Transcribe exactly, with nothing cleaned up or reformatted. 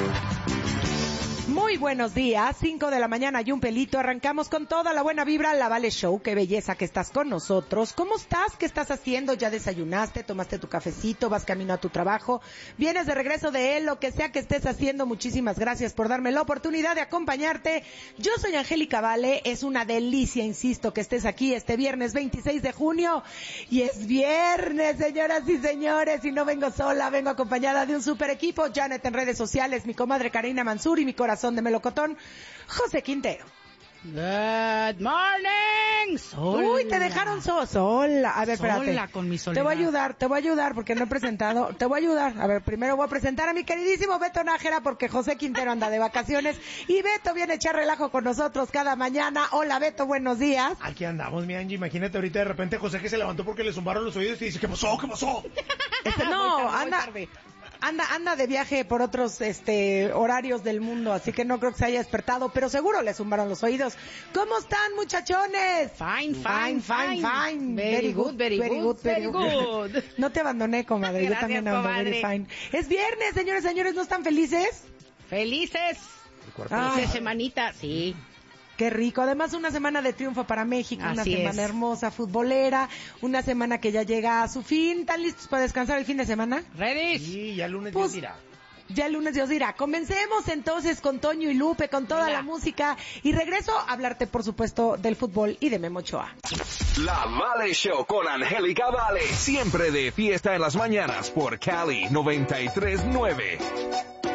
Muy buenos días, cinco de la mañana y un pelito, arrancamos con toda la buena vibra, la Vale Show, qué belleza que estás con nosotros. ¿Cómo estás? ¿Qué estás haciendo? ¿Ya desayunaste? ¿Tomaste tu cafecito? ¿Vas camino a tu trabajo? ¿Vienes de regreso de él? Lo que sea que estés haciendo, muchísimas gracias por darme la oportunidad de acompañarte. Yo soy Angélica Vale, es una delicia, insisto, que estés aquí este viernes veintiséis de junio, y es viernes, señoras y señores, y no vengo sola, vengo acompañada de un super equipo, Janet en redes sociales, mi comadre Karina Mansur y mi corazón de melocotón, José Quintero. Good morning. Sola. Uy, te dejaron so sola. A ver, espérate. Sola con mi soledad. Te voy a ayudar, te voy a ayudar porque no he presentado. Te voy a ayudar. A ver, primero voy a presentar a mi queridísimo Beto Nájera porque José Quintero anda de vacaciones y Beto viene a echar relajo con nosotros cada mañana. Hola, Beto, buenos días. Aquí andamos, mi Angie. Imagínate ahorita de repente José que se levantó porque le zumbaron los oídos y dice, ¿qué pasó? ¿Qué pasó? Este, no, Muy tarde, muy anda... tarde. Anda, anda de viaje por otros, este, horarios del mundo, así que no creo que se haya despertado, pero seguro le zumbaron los oídos. ¿Cómo están, muchachones? Fine, fine, fine, fine. Very good, very good, very good. No te abandoné, comadre, yo Gracias, también ando very comadre. fine. Es viernes, señores, señores, ¿no están felices? Felices. Ah. Felices semanita, sí. Qué rico. Además, una semana de triunfo para México, una Así semana es. hermosa, futbolera, una semana que ya llega a su fin. ¿Están listos para descansar el fin de semana? Ready. Sí, ya el lunes Pues, Dios dirá. Ya el lunes Dios dirá. Comencemos entonces con Toño y Lupe, con toda Venga. la música. Y regreso a hablarte, por supuesto, del fútbol y de Memo Ochoa. La Vale Show con Angélica Vale. Siempre de fiesta en las mañanas por Cali noventa y tres nueve.